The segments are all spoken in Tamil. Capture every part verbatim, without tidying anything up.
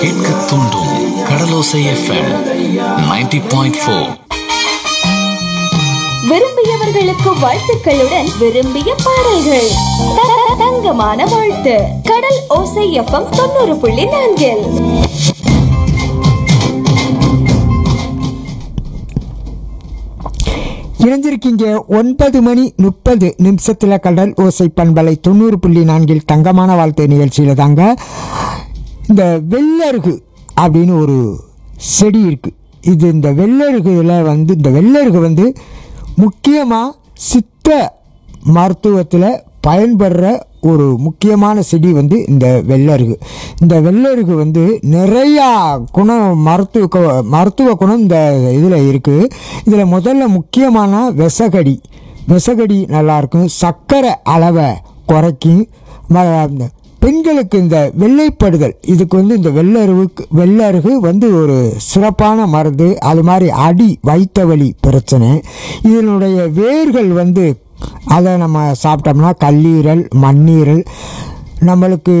கேட்க தூண்டும் கடலோசை எஃப்எம் நைன்டி பாயிண்ட் ஃபோர். விரும்பியவர்களுக்கு வாழ்த்துக்களுடன் விரும்பிய பாடல்கள். த- தங்கமான வாழ்த்து. கடல் ஓசை எஃப்எம் தொண்ணூறு புள்ளி நான்கில். இணைஞ்சிருக்கீங்க ஒன்பது மணி முப்பது நிமிஷத்துல கடல் ஓசை பண்பலை தொண்ணூறு புள்ளி நான்கில் தங்கமான வாழ்த்து நிகழ்ச்சியில தாங்க. இந்த வெள்ளருகு அப்படின்னு ஒரு செடி இருக்கு. இது இந்த வெள்ளருகுல வந்து இந்த வெள்ளருகு வந்து முக்கியமாக சித்த மருத்துவத்தில் பயன்படுற ஒரு முக்கியமான செடி வந்து இந்த வெள்ளருகு. இந்த வெள்ளருகு வந்து நிறையா குணம் மருத்துவ கு- மருத்துவ குணம் இந்த இதில் இருக்குது. இதில் முதல்ல முக்கியமான விசகடி விசகடி நல்லாயிருக்கும். சர்க்கரை அளவை குறைக்கும். ம- பெண்களுக்கு இந்த வெள்ளைப்படுதல் இதுக்கு வந்து இந்த வெள்ளருவுக்கு வெள்ளருகு வந்து ஒரு சிறப்பான மருந்து. அது மாதிரி அடி வயிற்று வலி பிரச்சனை, இதனுடைய வேர்கள் வந்து அதை நம்ம சாப்பிட்டோம்னா கல்லீரல் மண்ணீரல் நம்மளுக்கு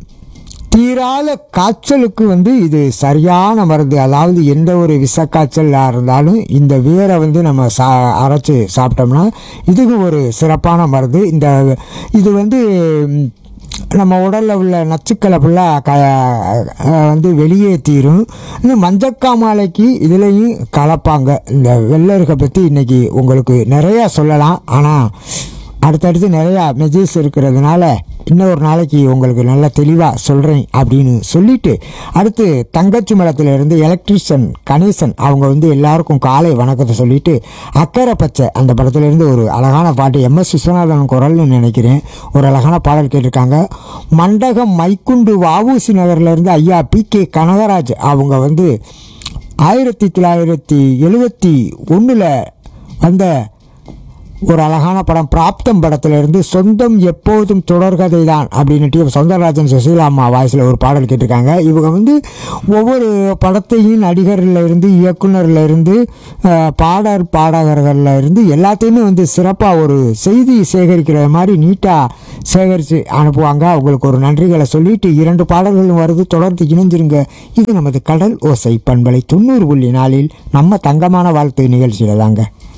தீராத காய்ச்சலுக்கு வந்து இது சரியான மருந்து. அதாவது எந்த ஒரு விஷக்காய்ச்சலாக இருந்தாலும் இந்த வேரை வந்து நம்ம சா அரைச்சி சாப்பிட்டோம்னா இதுக்கு ஒரு சிறப்பான மருந்து. இந்த இது வந்து நம்ம உடலில் உள்ள நச்சுக்களை ஃபுல்லாக க வந்து வெளியேற்றிடும். இன்னும் மஞ்சக்காமாலைக்கு இதுலேயும் கலப்பாங்க. இந்த வெள்ளருகை பற்றி இன்றைக்கி உங்களுக்கு நிறையா சொல்லலாம். ஆனால் அடுத்தடுத்து நிறையா மெசேஜ் இருக்கிறதுனால இன்னொரு நாளைக்கு உங்களுக்கு நல்லா தெளிவாக சொல்கிறேன் அப்படின்னு சொல்லிட்டு, அடுத்து தங்கச்சி மலத்திலிருந்து எலக்ட்ரிஷியன் கணேசன் அவங்க வந்து எல்லாருக்கும் காலை வணக்கத்தை சொல்லிட்டு, அக்கறை பச்சை அந்த படத்துலேருந்து ஒரு அழகான பாட்டு எம்எஸ் விஸ்வநாதன் குரல்னு நினைக்கிறேன், ஒரு அழகான பாடல் கேட்டிருக்காங்க. மண்டகம் மைக்குண்டு வஉசி நகர்லேருந்து ஐயா பி கே கனகராஜ் அவங்க வந்து ஆயிரத்தி தொள்ளாயிரத்தி எழுபத்தி ஒன்றில் வந்த ஒரு அழகான படம் பிராப்தம் படத்திலிருந்து சொந்தம் எப்போதும் தொடர்கதை தான் அப்படின்ட்டு சௌந்தரராஜன் சுசீலா அம்மா வாய்ஸில் ஒரு பாடல் கேட்டிருக்காங்க. இவங்க வந்து ஒவ்வொரு படத்தையும் நடிகரில் இருந்து இயக்குனரில் இருந்து அஹ், பாடல் பாடகர்களில் இருந்து எல்லாத்தையுமே வந்து சிறப்பாக ஒரு செய்தி சேகரிக்கிற மாதிரி நீட்டாக சேகரித்து அனுப்புவாங்க. அவங்களுக்கு ஒரு நன்றிகளை சொல்லிட்டு இரண்டு பாடல்களும் வருது, தொடர்ந்து இணைஞ்சிருங்க. இது நமது கடல் ஓசை பண்பலை தொண்ணூறு புள்ளி நாலில் நம்ம தங்கமான வாழ்த்து நிகழ்ச்சியில் தாங்க.